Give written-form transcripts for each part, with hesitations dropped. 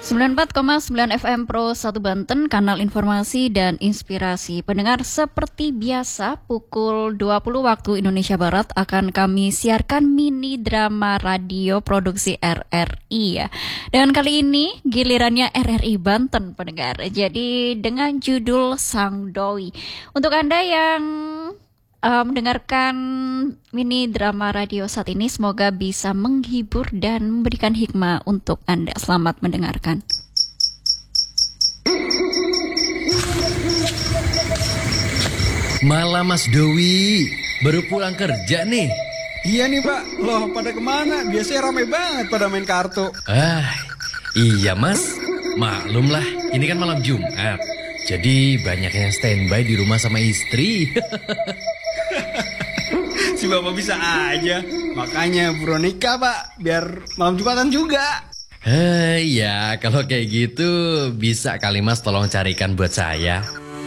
94,9 FM Pro 1 Banten, kanal informasi dan inspirasi. Pendengar, seperti biasa pukul 20 waktu Indonesia Barat akan kami siarkan mini drama radio produksi RRI ya. Dan kali ini gilirannya RRI Banten, pendengar. Jadi dengan judul Sang Doi. Untuk Anda yang mendengarkan mini drama radio saat ini, semoga bisa menghibur dan memberikan hikmah untuk Anda. Selamat mendengarkan. Malam Mas Dowi, baru pulang kerja nih. Iya nih Pak, loh pada kemana? Biasanya ramai banget pada main kartu. Iya Mas, maklum lah, ini kan malam Jumat. Jadi banyak yang standby di rumah sama istri. Si Bapak bisa aja. Makanya buru nikah Pak, biar malam Jumatan juga. Ya, kalau kayak gitu bisa kali Mas tolong carikan buat saya.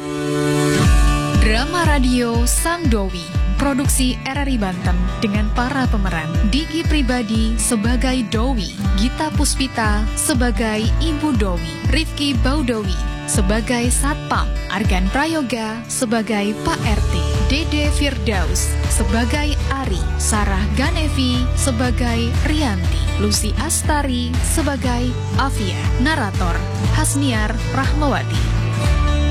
Drama radio Sang Doi, produksi RRI Banten dengan para pemeran Digi Pribadi sebagai Doi, Gita Puspita sebagai Ibu Doi, Rifki Baudowi sebagai Satpam, Argan Prayoga sebagai Pak RT, Dede Firdaus sebagai Ari, Sarah Ganevi sebagai Rianti, Lucy Astari sebagai Afia, narator Hasniar Rahmawati.